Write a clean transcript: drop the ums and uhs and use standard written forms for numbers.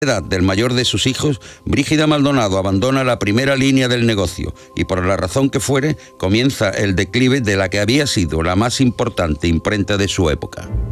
edad del mayor de sus hijos, Brígida Maldonado abandona la primera línea del negocio y, por la razón que fuere, comienza el declive de la que había sido la más importante imprenta de su época.